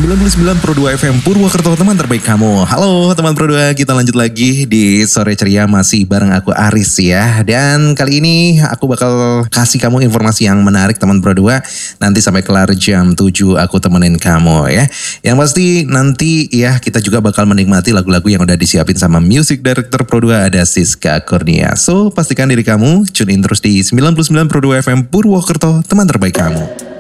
99,2 FM Purwokerto, teman terbaik kamu. Halo teman Pro 2, kita lanjut lagi di Sore Ceria masih bareng aku Aris ya. Dan kali ini aku bakal kasih kamu informasi yang menarik teman Pro 2. Nanti sampai kelar jam 7 aku temenin kamu ya. Yang pasti nanti ya kita juga bakal menikmati lagu-lagu yang udah disiapin sama Music Director Pro 2 ada Siska Kurnia. So pastikan diri kamu tune in terus di 99,2 FM Purwokerto, teman terbaik kamu.